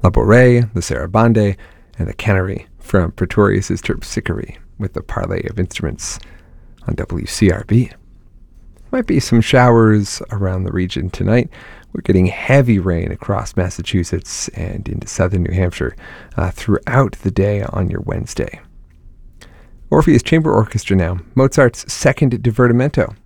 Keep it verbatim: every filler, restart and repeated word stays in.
Labouré, the Sarabande, and the Cannery from Pretorius' Terpsichore with the parley of instruments on W C R B. Might be some showers around the region tonight. We're getting heavy rain across Massachusetts and into southern New Hampshire uh, throughout the day on your Wednesday. Orpheus Chamber Orchestra now, Mozart's second Divertimento,